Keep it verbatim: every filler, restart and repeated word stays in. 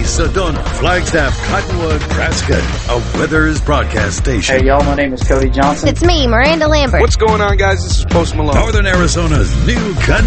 Sedona, Flagstaff, Cottonwood, Prescott, a Withers broadcast station. Hey, y'all, my name is Cody Johnson. It's me, Miranda Lambert. What's going on, guys? This is Post Malone. Northern Arizona's new country